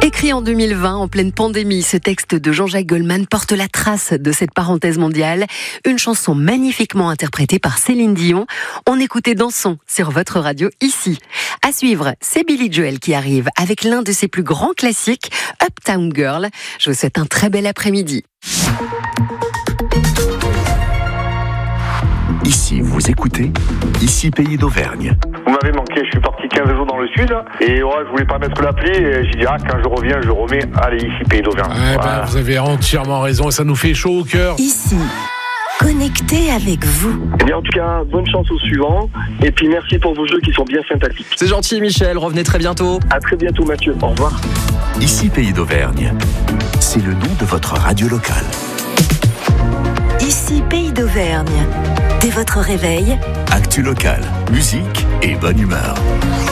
Écrit en 2020, en pleine pandémie, ce texte de Jean-Jacques Goldman porte la trace de cette parenthèse mondiale. Une chanson magnifiquement interprétée par Céline Dion. On écoutait Dansons sur votre radio ici. À suivre, c'est Billy Joel qui arrive avec l'un de ses plus grands classiques, Uptown Girl. Je vous souhaite un très bel après-midi. Ici, vous écoutez, ici Pays d'Auvergne. Vous m'avez manqué, je suis parti 15 jours dans le sud et je voulais pas mettre l'appli et j'ai dit quand je reviens, je remets, allez ici Pays d'Auvergne. Voilà. Vous avez entièrement raison et ça nous fait chaud au cœur. Ici, connecté avec vous. Eh bien, en tout cas, bonne chance au suivant et puis merci pour vos jeux qui sont bien sympathiques. C'est gentil Michel, revenez très bientôt. À très bientôt Mathieu, au revoir. Ici Pays d'Auvergne, c'est le nom de votre radio locale. Ici Pays d'Auvergne. Dès votre réveil, Actu locale, musique et bonne humeur.